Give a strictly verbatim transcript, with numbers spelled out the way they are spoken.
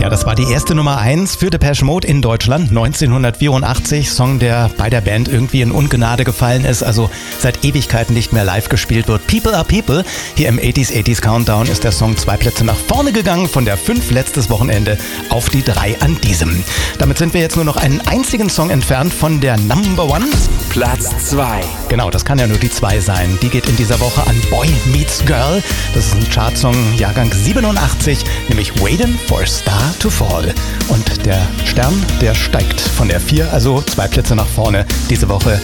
Ja, das war die erste Nummer eins für Depeche Mode in Deutschland neunzehnhundertvierundachtzig. Song, der bei der Band irgendwie in Ungnade gefallen ist, also seit Ewigkeiten nicht mehr live gespielt wird. People are People. Hier im achtziger achtziger Countdown ist der Song zwei Plätze nach vorne gegangen, von der fünf letztes Wochenende auf die drei an diesem. Damit sind wir jetzt nur noch einen einzigen Song entfernt von der Number One. Platz zwei. Genau, das kann ja nur die zwei sein. Die geht in dieser Woche an Boy Meets Girl. Das ist ein Chartsong Jahrgang siebenundachtzig, nämlich Waitin' for a Star to Fall. Und der Stern, der steigt von der vier, also zwei Plätze nach vorne diese Woche